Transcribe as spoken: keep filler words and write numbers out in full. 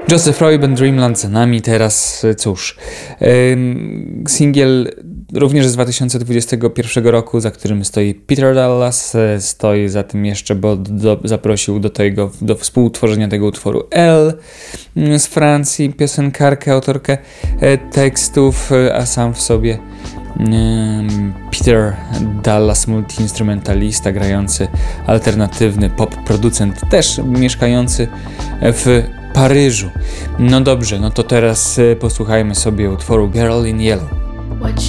Joseph Royben, Dreamland za nami, teraz cóż, singiel również z dwa tysiące dwudziestego pierwszego roku, za którym stoi Peter Dallas, stoi za tym jeszcze, bo do, zaprosił do tego, do współtworzenia tego utworu Elle z Francji, piosenkarkę, autorkę tekstów, a sam w sobie Peter Dallas, multiinstrumentalista, grający alternatywny pop, producent, też mieszkający w Paryżu. No dobrze, no to teraz posłuchajmy sobie utworu Girl in Yellow.